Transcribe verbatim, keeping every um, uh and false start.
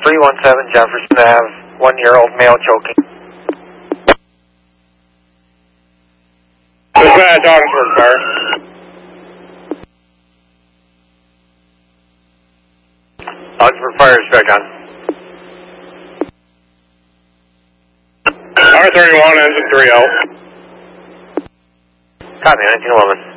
three one seven Jefferson Avenue, one-year-old male choking. Dispatch, Augsburg Fire. Augsburg Fire is back on. R thirty-one, engine three L. Copy, nineteen eleven.